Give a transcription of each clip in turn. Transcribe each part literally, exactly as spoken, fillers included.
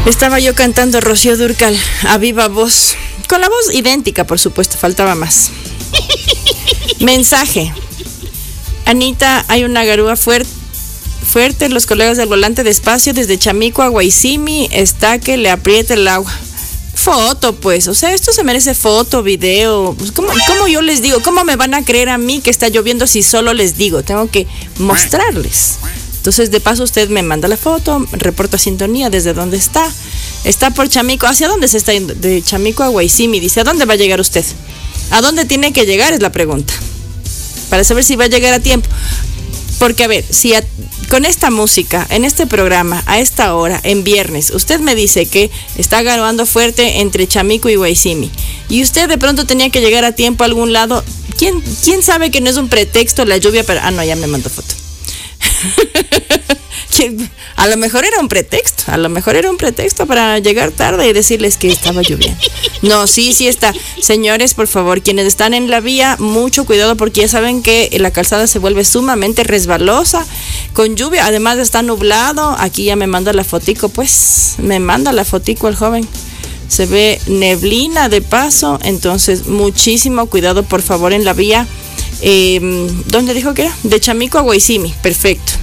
Estaba yo cantando Rocío Dúrcal a viva voz, con la voz idéntica, por supuesto, faltaba más. Mensaje. Anita, hay una garúa fuerte, fuerte, los colegas del volante despacio, desde Chamico a Guaycimi, está que le aprieta el agua. Foto, pues, o sea, esto se merece foto, video. Pues, ¿cómo, ¿Cómo yo les digo? ¿Cómo me van a creer a mí que está lloviendo si solo les digo? Tengo que mostrarles. Entonces, de paso, usted me manda la foto, reporta sintonía desde dónde está. Está por Chamico. ¿Hacia dónde se está yendo? De Chamico a Guaycimi. Dice, ¿a dónde va a llegar usted? ¿A dónde tiene que llegar? Es la pregunta. Para saber si va a llegar a tiempo. Porque, a ver, si a, con esta música, en este programa, a esta hora, en viernes, usted me dice que está garoando fuerte entre Chamico y Guaycimi, y usted de pronto tenía que llegar a tiempo a algún lado, ¿quién, quién sabe que no es un pretexto la lluvia? Pero, ah, no, ya me mandó foto. A lo mejor era un pretexto, a lo mejor era un pretexto para llegar tarde y decirles que estaba lloviendo. No, sí, sí está. Señores, por favor, quienes están en la vía, mucho cuidado porque ya saben que la calzada se vuelve sumamente resbalosa con lluvia, además está nublado. Aquí ya me manda la fotico, pues, me manda la fotico el joven. Se ve neblina de paso, entonces muchísimo cuidado, por favor, en la vía. Eh, ¿Dónde dijo que era? De Chamico a Guaycimi, perfecto.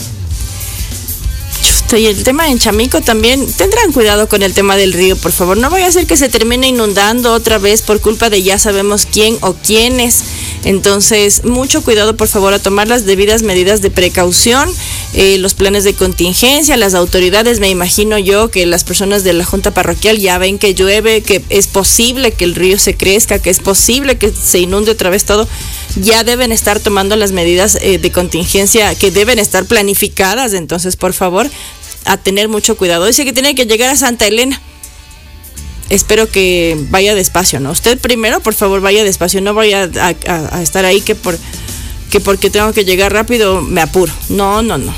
Y el tema en Chamico también, tendrán cuidado con el tema del río, por favor. No vaya a ser que se termine inundando otra vez por culpa de ya sabemos quién o quiénes. Entonces, mucho cuidado, por favor, a tomar las debidas medidas de precaución, eh, los planes de contingencia, las autoridades, me imagino yo que las personas de la Junta Parroquial ya ven que llueve, que es posible que el río se crezca, que es posible que se inunde otra vez todo. Ya deben estar tomando las medidas eh, de contingencia que deben estar planificadas. Entonces, por favor, a tener mucho cuidado. Dice que tiene que llegar a Santa Elena. Espero que vaya despacio, ¿no? Usted primero, por favor, vaya despacio. No vaya a, a, a estar ahí que, por, que porque tengo que llegar rápido me apuro. No, no, no.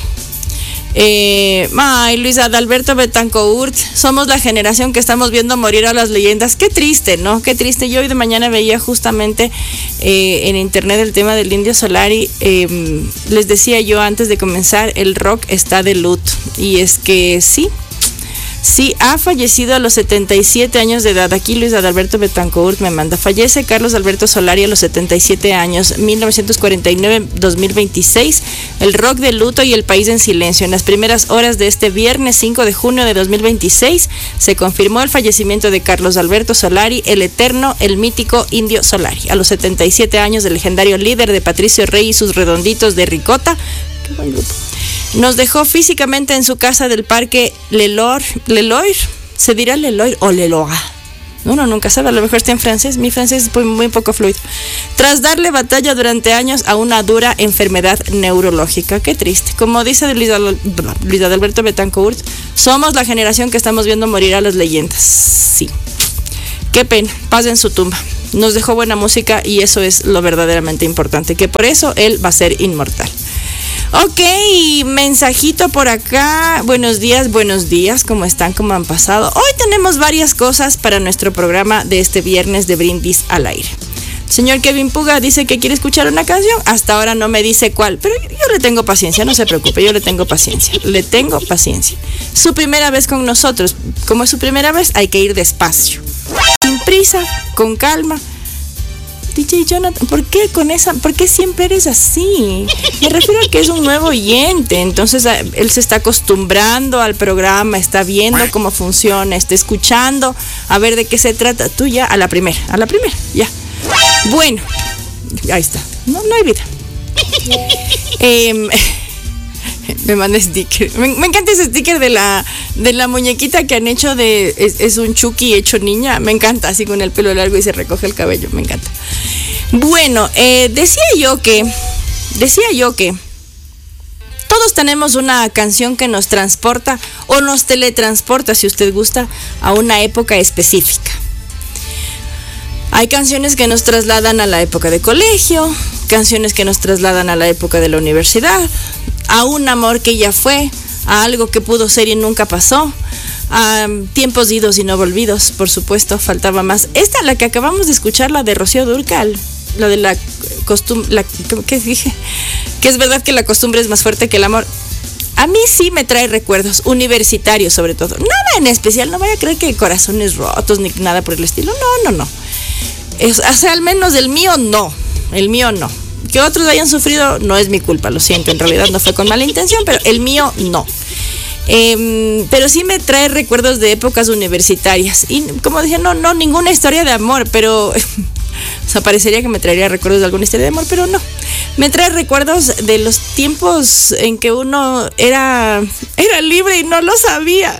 Eh, ay, Luis Adalberto Betancourt, somos la generación que estamos viendo morir a las leyendas. Qué triste, ¿no? Qué triste. Yo hoy de mañana veía justamente eh, en internet el tema del Indio Solari. Eh, les decía yo antes de comenzar, el rock está de luto. Y es que sí, sí, ha fallecido a los setenta y siete años de edad. Aquí Luis Adalberto Betancourt me manda. Fallece Carlos Alberto Solari a los setenta y siete años, mil novecientos cuarenta y nueve a dos mil veintiséis. El rock de luto y el país en silencio. En las primeras horas de este viernes cinco de junio de dos mil veintiséis se confirmó el fallecimiento de Carlos Alberto Solari, el eterno, el mítico Indio Solari. A los setenta y siete años, el legendario líder de Patricio Rey y sus redonditos de ricota. Qué buen grupo. Nos dejó físicamente en su casa del parque Leloir, Leloir, se dirá Leloir o Leloa. Uno nunca sabe, a lo mejor está en francés, mi francés es muy, muy poco fluido. Tras darle batalla durante años a una dura enfermedad neurológica. Qué triste. Como dice Luis Adalberto Betancourt, somos la generación que estamos viendo morir a las leyendas. Sí. Qué pena, paz en su tumba. Nos dejó buena música y eso es lo verdaderamente importante, que por eso él va a ser inmortal. Ok, mensajito por acá. Buenos días, buenos días. ¿Cómo están? ¿Cómo han pasado? Hoy tenemos varias cosas para nuestro programa de este viernes de Brindis al Aire. Señor Kevin Puga dice que quiere escuchar una canción. Hasta ahora no me dice cuál, pero yo le tengo paciencia, no se preocupe, yo le tengo paciencia. Le tengo paciencia. Su primera vez con nosotros. Como es su primera vez, hay que ir despacio. Sin prisa, con calma. D J Jonathan, ¿por qué con esa? ¿Por qué siempre eres así? Me refiero a que es un nuevo oyente, entonces él se está acostumbrando al programa, está viendo cómo funciona, está escuchando, a ver de qué se trata. Tú ya a la primera, a la primera, ya. Bueno, ahí está. No, no hay vida. eh, me manda sticker. Me, me encanta ese sticker de la de la muñequita que han hecho de es, es un Chucky hecho niña. Me encanta, así con el pelo largo y se recoge el cabello. Me encanta. Bueno, eh, decía yo que decía yo que todos tenemos una canción que nos transporta o nos teletransporta, si usted gusta, a una época específica. Hay canciones que nos trasladan a la época de colegio, canciones que nos trasladan a la época de la universidad, a un amor que ya fue, a algo que pudo ser y nunca pasó, a tiempos idos y no volvidos, por supuesto, faltaba más. Esta, la que acabamos de escuchar, la de Rocío Dúrcal, la de la costumbre, la, ¿qué dije? Que es verdad que la costumbre es más fuerte que el amor. A mí sí me trae recuerdos universitarios, sobre todo. Nada en especial, no vaya a creer que corazones rotos ni nada por el estilo. No, no, no. Es, o sea, al menos el mío no. El mío no. Que otros hayan sufrido no es mi culpa, lo siento. En realidad no fue con mala intención, pero el mío no. Eh, pero sí me trae recuerdos de épocas universitarias. Y como dije, no, no, ninguna historia de amor, pero... O sea, parecería que me traería recuerdos de alguna historia de amor, pero no. Me trae recuerdos de los tiempos en que uno era, era libre y no lo sabía.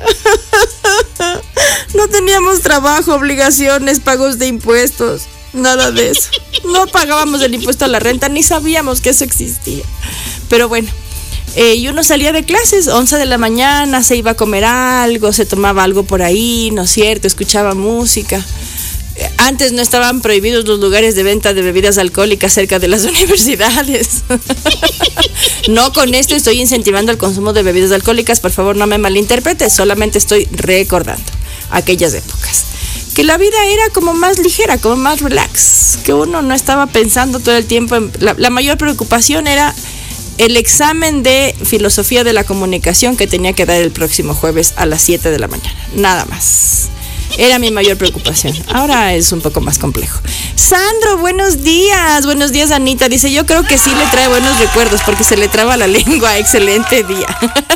No teníamos trabajo, obligaciones, pagos de impuestos, nada de eso. No pagábamos el impuesto a la renta, ni sabíamos que eso existía. Pero bueno, eh, y uno salía de clases, once de la mañana, se iba a comer algo, se tomaba algo por ahí, ¿no es cierto? Escuchaba música. Antes no estaban prohibidos los lugares de venta de bebidas alcohólicas cerca de las universidades. No con esto estoy incentivando el consumo de bebidas alcohólicas, por favor no me malinterprete, solamente estoy recordando aquellas épocas. Que la vida era como más ligera, como más relax, que uno no estaba pensando todo el tiempo en... La, la mayor preocupación era el examen de filosofía de la comunicación que tenía que dar el próximo jueves a las siete de la mañana, nada más. Era mi mayor preocupación. Ahora es un poco más complejo. Sandro, buenos días. Buenos días, Anita. Dice, yo creo que sí le trae buenos recuerdos porque se le traba la lengua. Excelente día.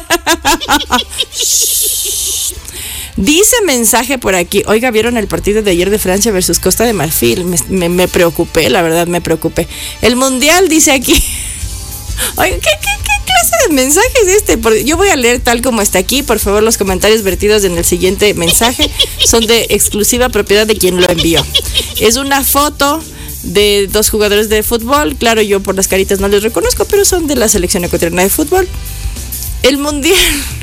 Dice mensaje por aquí. Oiga, ¿vieron el partido de ayer de Francia versus Costa de Marfil? Me, me, me preocupé, la verdad, me preocupé. El Mundial dice aquí... Oiga, ¿qué, qué, qué clase de mensaje es este? Yo voy a leer tal como está aquí. Por favor, los comentarios vertidos en el siguiente mensaje son de exclusiva propiedad de quien lo envió. Es una foto de dos jugadores de fútbol. Claro, yo por las caritas no les reconozco, pero son de la selección ecuatoriana de fútbol. El Mundial...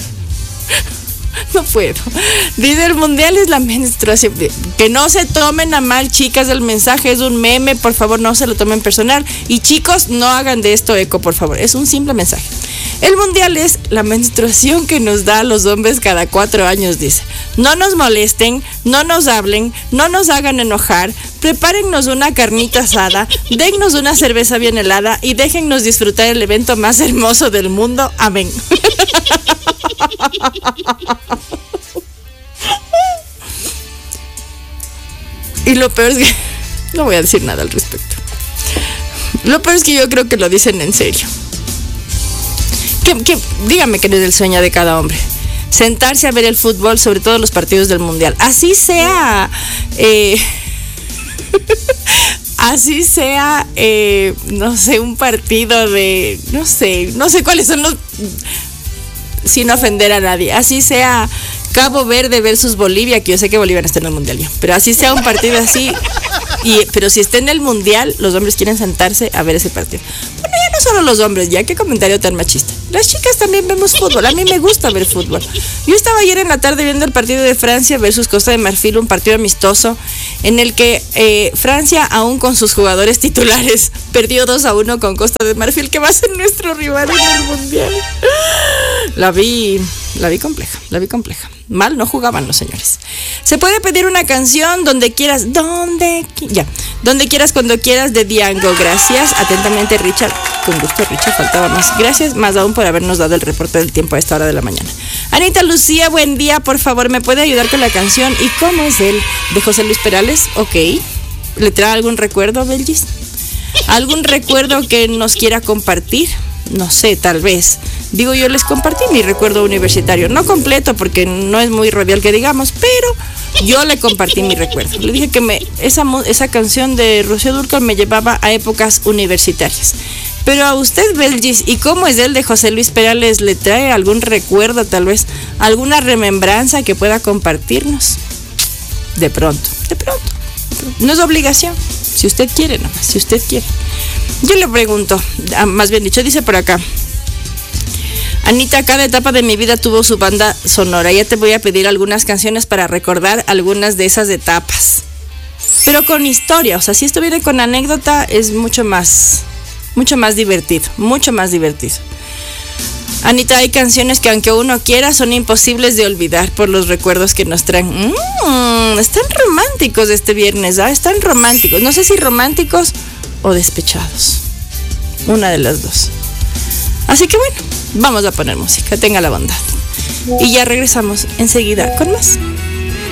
No puedo. Dice, el Mundial es la menstruación. Que no se tomen a mal, chicas, el mensaje es un meme, por favor no se lo tomen personal. Y chicos, no hagan de esto eco, por favor. Es un simple mensaje. El Mundial es la menstruación que nos da a los hombres cada cuatro años, dice. No nos molesten, no nos hablen, no nos hagan enojar. Prepárennos una carnita asada, dennos una cerveza bien helada y déjennos disfrutar el evento más hermoso del mundo. Amén. Y lo peor es que no voy a decir nada al respecto. Lo peor es que yo creo que lo dicen en serio. Que, que, dígame que no es el sueño de cada hombre. Sentarse a ver el fútbol, sobre todo los partidos del Mundial. Así sea... Eh, así sea, eh, no sé, un partido de... No sé, no sé cuáles son los... Sin ofender a nadie. Así sea Cabo Verde versus Bolivia, que yo sé que Bolivia no está en el Mundial ya, pero así sea un partido así, y, pero si está en el Mundial, los hombres quieren sentarse a ver ese partido. Bueno, ya no solo los hombres, ya, qué comentario tan machista. Las chicas también vemos fútbol, a mí me gusta ver fútbol. Yo estaba ayer en la tarde viendo el partido de Francia versus Costa de Marfil, un partido amistoso, en el que eh, Francia, aún con sus jugadores titulares, perdió dos a uno con Costa de Marfil, que va a ser nuestro rival en el Mundial. La vi, la vi compleja, la vi compleja. Mal no jugaban los señores. Se puede pedir una canción donde quieras, donde, ya, donde quieras, cuando quieras, de Diango. Gracias, atentamente Richard. Con gusto, Richard, faltaba más. Gracias más aún por habernos dado el reporte del tiempo a esta hora de la mañana. Anita Lucía, buen día, por favor, ¿me puede ayudar con la canción? ¿Y cómo es él? De José Luis Perales, ok. ¿Le trae algún recuerdo, Belgis? ¿Algún recuerdo que nos quiera compartir? No sé, tal vez. Digo, yo les compartí mi recuerdo universitario, no completo porque no es muy radial que digamos, pero yo le compartí mi recuerdo. Le dije que me, esa, esa canción de Rocío Dúrcal me llevaba a épocas universitarias. Pero a usted, Belgis, ¿y cómo es el de José Luis Perales? ¿Le trae algún recuerdo, tal vez alguna remembranza que pueda compartirnos? De pronto, de pronto. De pronto. No es obligación, si usted quiere nomás, si usted quiere. Yo le pregunto, más bien dicho, dice por acá: Anita, cada etapa de mi vida tuvo su banda sonora. Ya te voy a pedir algunas canciones para recordar algunas de esas etapas. Pero con historia, o sea, si esto viene con anécdota, es mucho más, mucho más divertido, mucho más divertido. Anita, hay canciones que aunque uno quiera son imposibles de olvidar por los recuerdos que nos traen. Mm, están románticos este viernes, ¿ah? Están románticos. No sé si románticos o despechados. Una de las dos. Así que bueno, Vamos a poner música, tenga la bondad. Y ya regresamos enseguida con más.